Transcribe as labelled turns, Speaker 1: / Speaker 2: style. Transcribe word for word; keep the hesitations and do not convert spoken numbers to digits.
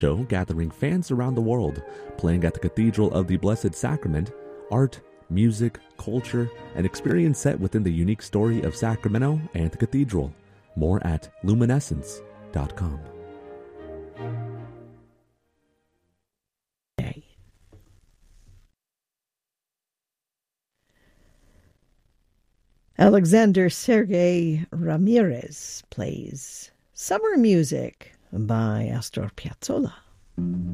Speaker 1: show gathering fans around the world, playing at the Cathedral of the Blessed Sacrament, art, music, culture, and experience set within the unique story of Sacramento and the cathedral. More at luminescence dot com.
Speaker 2: Alexander Sergei Ramirez plays Summer Music by Astor Piazzolla.